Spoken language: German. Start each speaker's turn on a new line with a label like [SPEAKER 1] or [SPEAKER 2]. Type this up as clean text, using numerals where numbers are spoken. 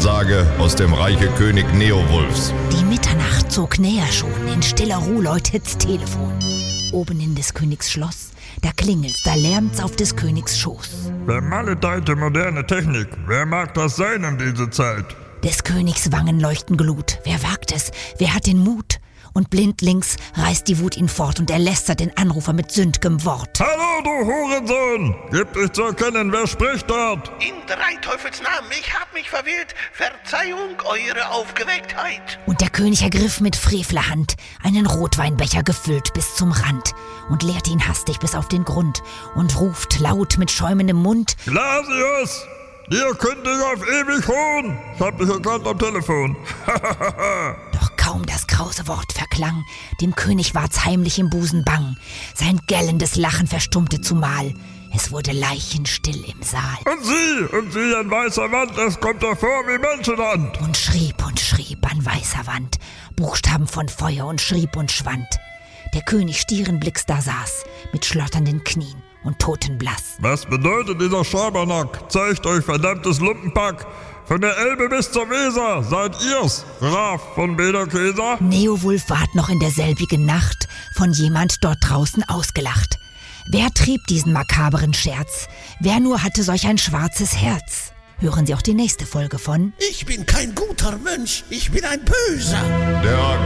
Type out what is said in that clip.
[SPEAKER 1] Ansage aus dem Reiche König Neowulfs.
[SPEAKER 2] Die Mitternacht zog näher schon, in stiller Ruhe läutet's Telefon. Oben in des Königs Schloss, da klingelt's, da lärmt's auf des Königs Schoß.
[SPEAKER 3] Vermaledeite moderne Technik, wer mag das sein in dieser Zeit?
[SPEAKER 2] Des Königs Wangen leuchten Glut, wer wagt es, wer hat den Mut? Und blindlings reißt die Wut ihn fort und er lästert den Anrufer mit sünd'gem Wort.
[SPEAKER 3] Hallo, du Hurensohn! Gib dich zu erkennen, wer spricht dort?
[SPEAKER 4] In drei Teufels Namen, ich hab mich verwählt. Verzeihung, eure Aufgewecktheit.
[SPEAKER 2] Und der König ergriff mit frevler Hand einen Rotweinbecher gefüllt bis zum Rand und leert ihn hastig bis auf den Grund und ruft laut mit schäumendem Mund:
[SPEAKER 3] Glasius! Hier könnt ihr auf ewig ruhen! Ich hab dich erkannt am Telefon.
[SPEAKER 2] Doch kaum das krause Wort verklang, dem König ward's heimlich im Busen bang. Sein gellendes Lachen verstummte zumal. Es wurde leichenstill im Saal.
[SPEAKER 3] Und sie an weißer Wand, es kommt hervor wie Menschenhand.
[SPEAKER 2] Und schrieb an weißer Wand, Buchstaben von Feuer und schrieb und schwand. Der König stierenblicks da saß, mit schlotternden Knien und totenblass.
[SPEAKER 3] Was bedeutet dieser Schabernack? Zeigt euch, verdammtes Lumpenpack! Von der Elbe bis zur Weser seid ihr's, Graf von Bederkäser?
[SPEAKER 2] Neowulf ward noch in derselbigen Nacht von jemand dort draußen ausgelacht. Wer trieb diesen makaberen Scherz? Wer nur hatte solch ein schwarzes Herz? Hören Sie auch die nächste Folge von
[SPEAKER 4] Ich bin kein guter Mensch, ich bin ein Böser.
[SPEAKER 1] Der